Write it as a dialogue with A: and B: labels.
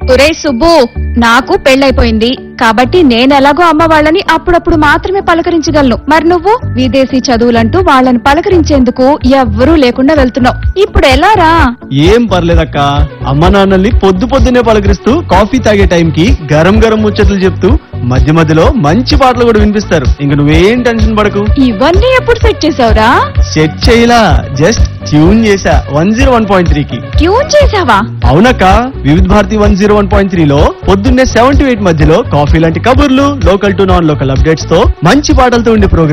A: ఒరే సుబ్బు, నాకు పెళ్ళైపోయింది కాబట్టి నేనెలాగో అమ్మ వాళ్ళని అప్పుడప్పుడు మాత్రమే పలకరించగలను. మరి నువ్వు విదేశీ చదువులంటూ వాళ్ళని పలకరించేందుకు ఎవ్వరూ లేకుండా వెళ్తున్నావు. ఇప్పుడు ఎలా రా?
B: ఏం పర్లేదక్క, అమ్మ నాన్నల్ని పొద్దున్నే పలకరిస్తూ కాఫీ తాగే టైంకి గరం గరం ముచ్చట్లు చెప్తూ మధ్య మధ్యలో మంచి పాటలు కూడా వినిపిస్తారు. ఇంక నువ్వేం టెన్షన్ పడకు.
A: ఇవన్నీ ఎప్పుడు సెట్ చేసావురా?
B: సెట్ చేయలా, జస్ట్ ట్యూన్ చేసా 101.3 కి.
A: ట్యూన్ చేసావా?
B: అవునక్క, వివిధ భారతి 101.3 లో పొద్దున్నే 7 to 8 మధ్యలో కాఫీ లాంటి కబుర్లు, local to non local updates తో మంచి పాటలతో ఉండే ప్రోగ్రామ్